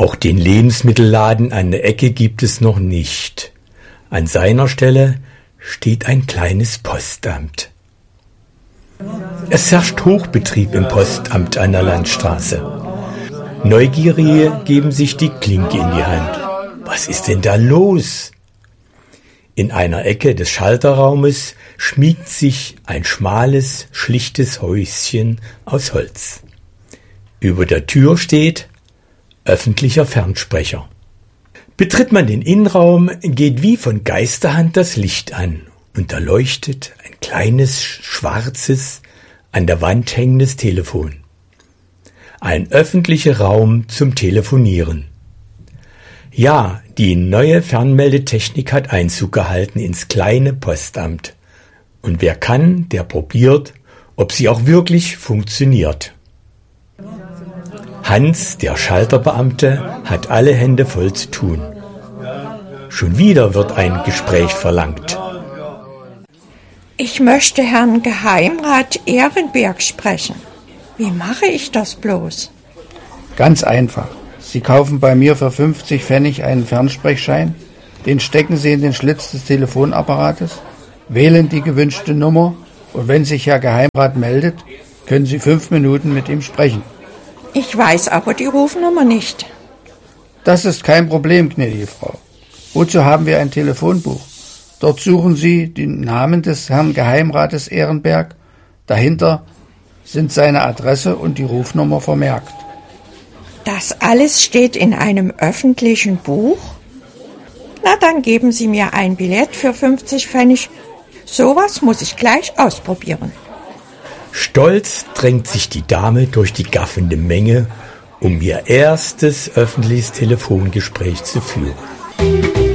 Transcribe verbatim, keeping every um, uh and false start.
Auch den Lebensmittelladen an der Ecke gibt es noch nicht. An seiner Stelle steht ein kleines Postamt. Es herrscht Hochbetrieb im Postamt an der Landstraße. Neugierige geben sich die Klinke in die Hand. Was ist denn da los? In einer Ecke des Schalterraumes schmiegt sich ein schmales, schlichtes Häuschen aus Holz. Über der Tür steht öffentlicher Fernsprecher. Betritt man den Innenraum, geht wie von Geisterhand das Licht an und da leuchtet ein kleines, schwarzes, an der Wand hängendes Telefon. Ein öffentlicher Raum zum Telefonieren. Ja, die neue Fernmeldetechnik hat Einzug gehalten ins kleine Postamt. Und wer kann, der probiert, ob sie auch wirklich funktioniert. Hans, der Schalterbeamte, hat alle Hände voll zu tun. Schon wieder wird ein Gespräch verlangt. Ich möchte Herrn Geheimrat Ehrenberg sprechen. Wie mache ich das bloß? Ganz einfach. Sie kaufen bei mir für fünfzig Pfennig einen Fernsprechschein, den stecken Sie in den Schlitz des Telefonapparates, wählen die gewünschte Nummer und wenn sich Herr Geheimrat meldet, können Sie fünf Minuten mit ihm sprechen. Ich weiß aber die Rufnummer nicht. Das ist kein Problem, gnädige Frau. Wozu haben wir ein Telefonbuch? Dort suchen Sie den Namen des Herrn Geheimrates Ehrenberg. Dahinter sind seine Adresse und die Rufnummer vermerkt. Das alles steht in einem öffentlichen Buch? Na, dann geben Sie mir ein Billett für fünfzig Pfennig. Sowas muss ich gleich ausprobieren. Stolz drängt sich die Dame durch die gaffende Menge, um ihr erstes öffentliches Telefongespräch zu führen.